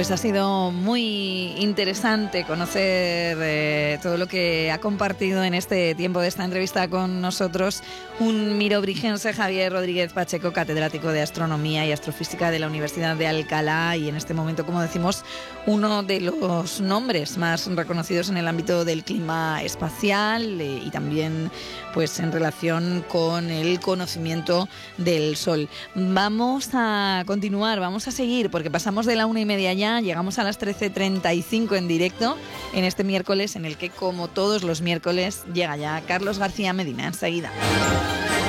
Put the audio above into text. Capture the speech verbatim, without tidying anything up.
Pues ha sido muy interesante conocer eh, todo lo que ha compartido en este tiempo de esta entrevista con nosotros un mirobrigense, Javier Rodríguez Pacheco, catedrático de Astronomía y Astrofísica de la Universidad de Alcalá, y en este momento, como decimos, uno de los nombres más reconocidos en el ámbito del clima espacial eh, y también pues en relación con el conocimiento del Sol. Vamos a continuar, vamos a seguir, porque pasamos de la una y media ya, llegamos a las trece treinta y cinco en directo en este miércoles, en el que, como todos los miércoles, llega ya Carlos García Medina. Enseguida.